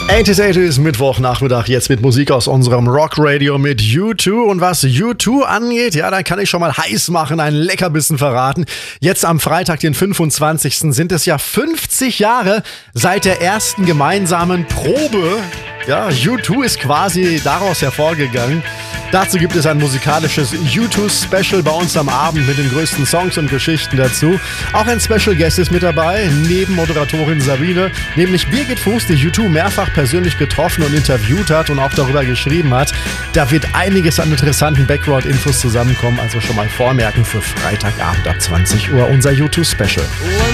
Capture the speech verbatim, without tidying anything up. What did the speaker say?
achtzig achtzig Mittwochnachmittag, jetzt mit Musik aus unserem Rockradio mit U zwei. Und was U zwei angeht, ja, da kann ich schon mal heiß machen, einen Leckerbissen verraten. Jetzt am Freitag, den fünfundzwanzigsten sind es ja fünfzig Jahre seit der ersten gemeinsamen Probe. Ja, U zwei ist quasi daraus hervorgegangen. Dazu gibt es ein musikalisches U zwei-Special bei uns am Abend mit den größten Songs und Geschichten dazu. Auch ein Special Guest ist mit dabei, neben Moderatorin Sabine, nämlich Birgit Fuß, die U zwei mehrfach persönlich getroffen und interviewt hat und auch darüber geschrieben hat. Da wird einiges an interessanten Background-Infos zusammenkommen, also schon mal vormerken für Freitagabend ab zwanzig Uhr unser U zwei-Special.